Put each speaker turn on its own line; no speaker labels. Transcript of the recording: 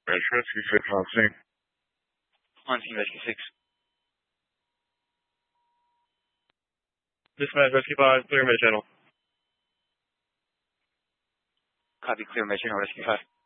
Rescue 6 on scene.
On scene, Rescue 6.
Dispatch, Rescue 5, clear mid channel.
Copy, clear mid channel, Rescue 5.